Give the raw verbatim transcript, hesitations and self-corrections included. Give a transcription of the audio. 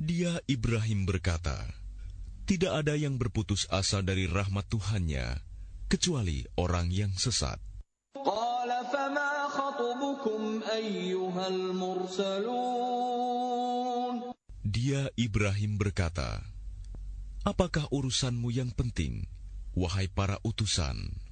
Dia Ibrahim berkata, tidak ada yang berputus asa dari rahmat Tuhannya, kecuali orang yang sesat. قال فما خطبكم أيها المرسلون Dia Ibrahim berkata, apakah urusanmu yang penting, wahai para utusan?